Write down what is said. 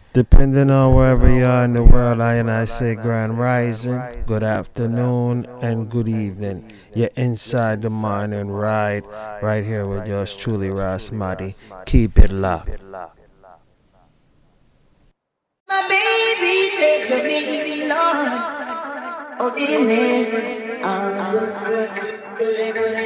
Depending on wherever you are in the world, I say grand rising, good afternoon, and good evening. You're inside the morning ride, right here with yours truly, Rasmati. Keep it locked. My baby said to me, Lord, oh, amen.